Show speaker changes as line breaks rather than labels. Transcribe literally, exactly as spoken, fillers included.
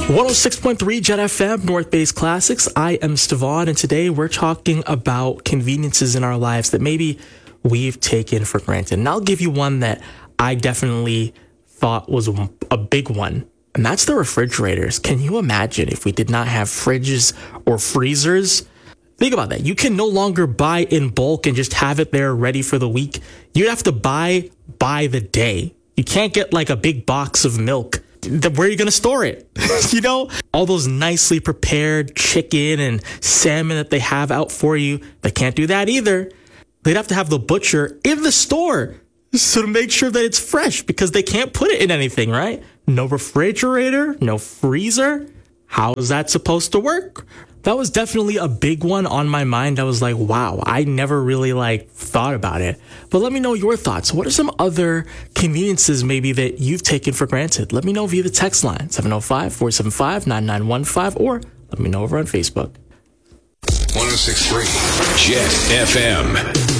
one oh six point three Jet F M, North Base Classics. I am Stavon, and today we're talking about conveniences in our lives that maybe we've taken for granted. And I'll give you one that I definitely thought was a big one, and that's the refrigerators. Can you imagine if we did not have fridges or freezers? Think about that. You can no longer buy in bulk and just have it there ready for the week. You'd have to buy by the day. You can't get like a big box of milk. Where are you going to store it? You know, all those nicely prepared chicken and salmon that they have out for you, they can't do that either. They'd have to have the butcher in the store so to make sure that it's fresh, because they can't put it in anything, right? No refrigerator, no freezer. How is that supposed to work? That was definitely a big one on my mind. I was like, wow, I never really like thought about it. But let me know your thoughts. What are some other conveniences maybe that you've taken for granted? Let me know via the text line, seven oh five, four seven five, nine nine one five, or let me know over on Facebook.
one oh six point three Jet F M.